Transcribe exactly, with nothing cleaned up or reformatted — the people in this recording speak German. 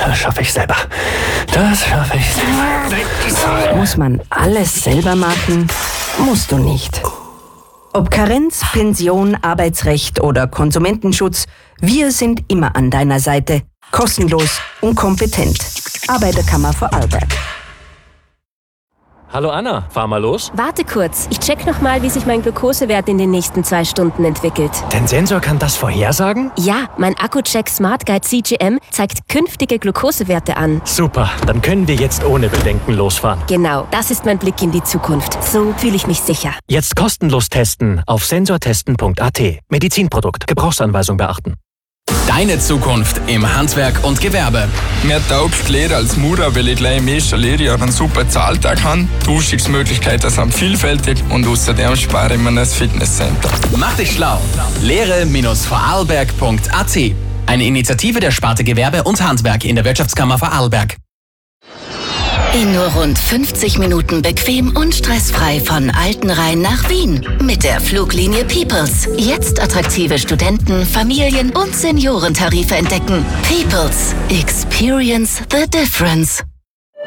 Das schaffe ich selber. Das schaffe ich selber. Muss man alles selber machen? Musst du nicht. Ob Karenz, Pension, Arbeitsrecht oder Konsumentenschutz, wir sind immer an deiner Seite. Kostenlos und kompetent. Arbeiterkammer Vorarlberg. Hallo Anna, fahr mal los. Warte kurz, ich check noch mal, wie sich mein Glukosewert in den nächsten zwei Stunden entwickelt. Dein Sensor kann das vorhersagen? Ja, mein Akku-Check Smart Guide C G M zeigt künftige Glukosewerte an. Super, dann können wir jetzt ohne Bedenken losfahren. Genau, das ist mein Blick in die Zukunft. So fühle ich mich sicher. Jetzt kostenlos testen auf sensortesten punkt a t. Medizinprodukt, Gebrauchsanweisung beachten. Deine Zukunft im Handwerk und Gewerbe. Mir taugt die Lehre als Maurer, weil ich gleich im ersten Lehrjahr einen super Zahltag habe. Die Ausstiegsmöglichkeiten sind vielfältig und außerdem spare ich mir ein Fitnesscenter. Mach dich schlau. Lehre Vorarlberg punkt a t. Eine Initiative der Sparte Gewerbe und Handwerk in der Wirtschaftskammer Vorarlberg. In nur rund fünfzig Minuten bequem und stressfrei von Altenrhein nach Wien. Mit der Fluglinie Peoples. Jetzt attraktive Studenten-, Familien- und Seniorentarife entdecken. Peoples. Experience the difference.